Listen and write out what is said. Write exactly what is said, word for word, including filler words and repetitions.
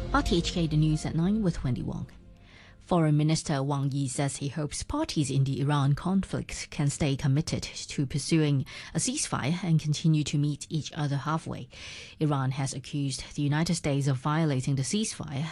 R T H K, the news at nine with Wendy Wong. Foreign Minister Wang Yi says he hopes parties in the Iran conflict can stay committed to pursuing a ceasefire and continue to meet each other halfway. Iran has accused the United States of violating the ceasefire